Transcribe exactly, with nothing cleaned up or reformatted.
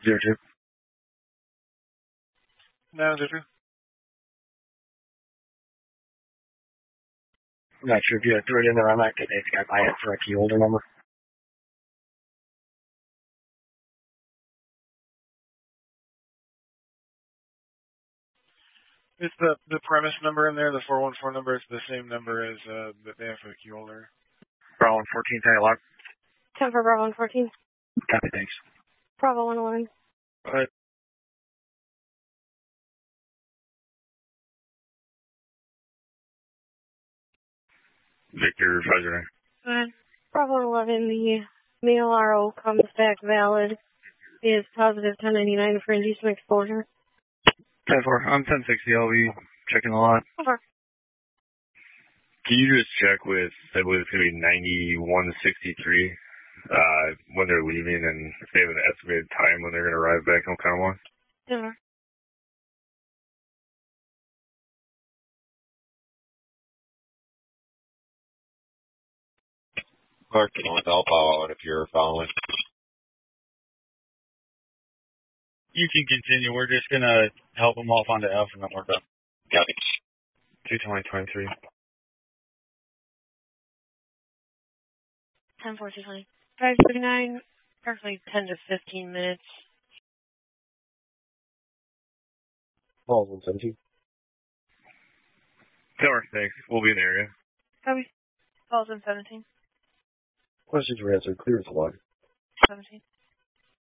Zero two. No, zero two. I'm not sure if you threw it in there. I might get this guy by it for a key holder number. It's the the premise number in there, the four one four number. It's the same number as uh, that they have for the key holder. Bravo one fourteen, title lock. ten for Bravo one fourteen. Copy, thanks. Bravo one eleven. Go ahead. Victor, President. Go ahead. Bravo one eleven, the mail R O comes back valid. Is positive ten ninety-nine for indecent exposure. ten four, I'm ten sixty, I'll be checking the lot. Over. Can you just check with, I believe it's going to be ninety-one sixty-three, uh, when they're leaving and if they have an estimated time when they're going to arrive back in Oconomowoc? Over. Clark, I'll follow it if you're following. You can continue. We're just going to help them off onto F and then we're done. Got it. two twenty twenty-three. ten four two twenty. five thirty-nine, approximately ten to fifteen minutes. Balls one seventeen. Tower, thanks. We'll be in the area. Copy. Calls in seventeen. Questions were answered. Clear as log. seventeen.